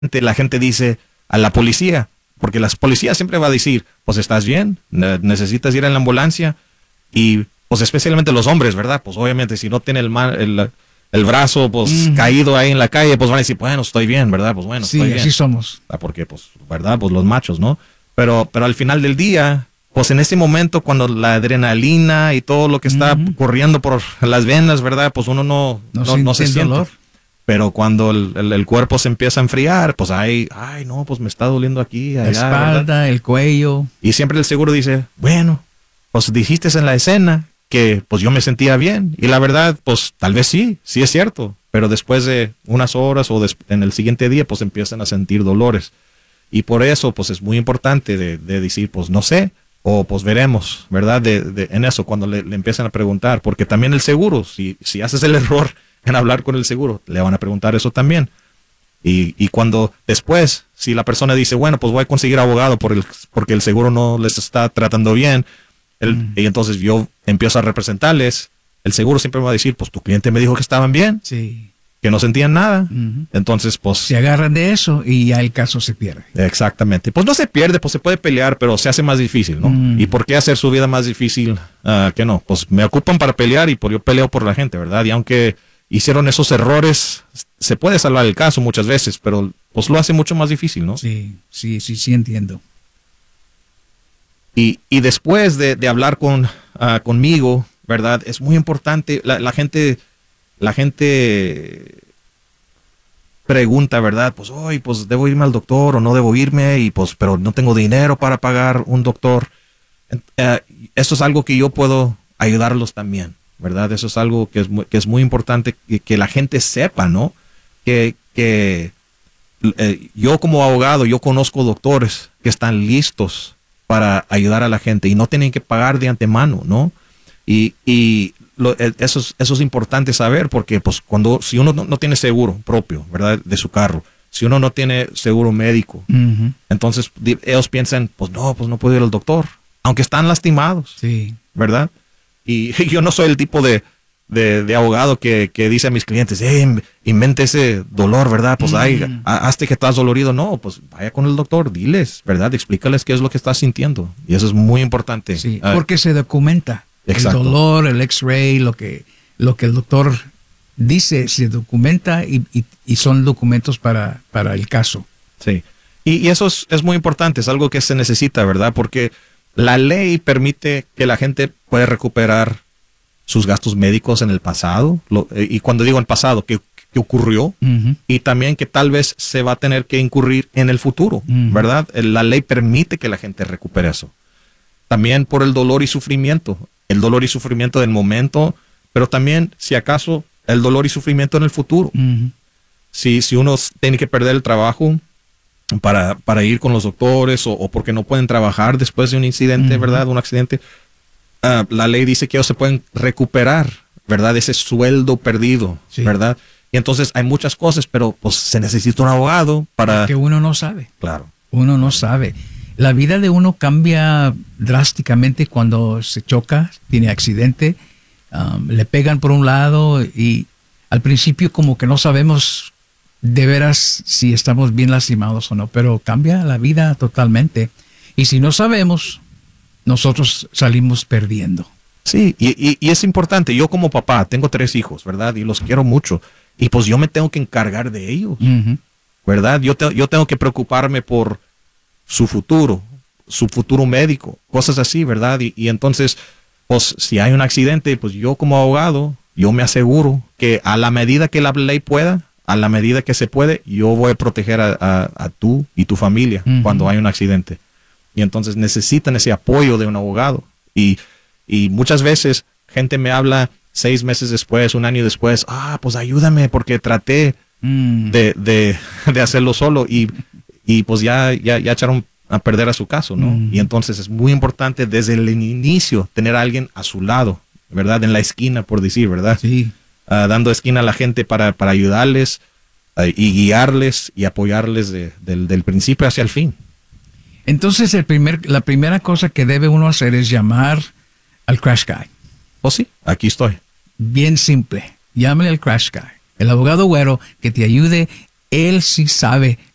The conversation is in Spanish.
la gente dice a la policía, porque la policía siempre va a decir, pues estás bien, necesitas ir en la ambulancia, y pues especialmente los hombres, ¿verdad? Pues obviamente si no tiene el brazo pues caído ahí en la calle, pues van a decir, bueno, estoy bien, ¿verdad? Pues bueno, estoy bien. Sí, así somos. Porque pues, ¿verdad? Pues los machos, ¿no? Pero al final del día, pues en ese momento cuando la adrenalina y todo lo que está corriendo por las venas, ¿verdad? Pues uno no se siente. Dolor. Pero cuando el cuerpo se empieza a enfriar, pues ay, no, pues me está doliendo aquí, allá, la espalda, ¿verdad? El cuello. Y siempre el seguro dice, bueno, pues dijiste en la escena que pues yo me sentía bien. Y la verdad, pues tal vez sí es cierto. Pero después de unas horas o en el siguiente día, pues empiezan a sentir dolores. Y por eso, pues es muy importante de decir, pues no sé, o pues veremos, ¿verdad? En eso, cuando le empiezan a preguntar. Porque también el seguro, si haces el error en hablar con el seguro, le van a preguntar eso también. Y cuando después, si la persona dice, bueno, pues voy a conseguir abogado porque el seguro no les está tratando bien, y entonces yo empiezo a representarles, el seguro siempre me va a decir, pues tu cliente me dijo que estaban bien, que no sentían nada. Entonces, pues... se agarran de eso y ya el caso se pierde. Exactamente. Pues no se pierde, pues se puede pelear, pero se hace más difícil, ¿no? ¿Y por qué hacer su vida más difícil que no? Pues me ocupan para pelear y yo peleo por la gente, ¿verdad? Y aunque hicieron esos errores, se puede salvar el caso muchas veces, pero pues lo hace mucho más difícil, ¿no? Sí, entiendo. Y después de hablar conmigo, ¿verdad? Es muy importante, la gente pregunta, ¿verdad? Pues hoy pues debo irme al doctor o no debo irme, y pues pero no tengo dinero para pagar un doctor. Eso es algo que yo puedo ayudarlos también, ¿verdad? Eso es algo que es muy importante que la gente sepa, ¿no? Que yo como abogado, yo conozco doctores que están listos para ayudar a la gente y no tienen que pagar de antemano, ¿no? Eso es importante saber, porque pues si uno no tiene seguro propio, ¿verdad? De su carro, si uno no tiene seguro médico, entonces ellos piensan, pues no puedo ir al doctor, aunque están lastimados, ¿verdad? Y yo no soy el tipo de abogado que dice a mis clientes, invente ese dolor, ¿verdad? Pues hazte que estás dolorido. No, pues vaya con el doctor, diles, ¿verdad? Explícales qué es lo que estás sintiendo. Y eso es muy importante. Sí, porque se documenta. Exacto. El dolor, el X-ray, lo que el doctor dice, se documenta y son documentos para el caso. Sí. Y eso es muy importante, es algo que se necesita, ¿verdad? Porque la ley permite que la gente pueda recuperar sus gastos médicos en el pasado, y cuando digo en pasado, que ocurrió, y también que tal vez se va a tener que incurrir en el futuro, ¿verdad? La ley permite que la gente recupere eso. También por el dolor y sufrimiento del momento, pero también, si acaso, el dolor y sufrimiento en el futuro. Si uno tiene que perder el trabajo para ir con los doctores o porque no pueden trabajar después de un incidente, ¿verdad? Un accidente. La ley dice que ellos se pueden recuperar, ¿verdad? Ese sueldo perdido, ¿verdad? Y entonces hay muchas cosas, pero pues se necesita un abogado para... Que uno no sabe. Claro. Uno no sabe. La vida de uno cambia drásticamente cuando se choca, tiene accidente, le pegan por un lado y al principio como que no sabemos de veras si estamos bien lastimados o no, pero cambia la vida totalmente. Y si no sabemos, nosotros salimos perdiendo. Sí, y es importante. Yo como papá tengo 3 hijos, ¿verdad? Y los quiero mucho. Y pues yo me tengo que encargar de ellos, ¿verdad? Yo tengo que preocuparme por su futuro médico, cosas así, ¿verdad? Y entonces, pues si hay un accidente, pues yo como abogado, yo me aseguro que a la medida que la ley pueda, a la medida que se puede, yo voy a proteger a tú y tu familia cuando hay un accidente. Y entonces necesitan ese apoyo de un abogado. Y muchas veces gente me habla 6 meses después, 1 año después, pues ayúdame porque traté de hacerlo solo y pues ya echaron a perder a su caso, ¿no? Y entonces es muy importante desde el inicio tener a alguien a su lado, ¿verdad? En la esquina, por decir, ¿verdad? Sí. Dando esquina a la gente para ayudarles y guiarles y apoyarles del principio hacia el fin. Entonces la primera cosa que debe uno hacer es llamar al Crash Guy. Oh, sí, aquí estoy. Bien simple. Llámale al Crash Guy. El abogado güero que te ayude, él sí sabe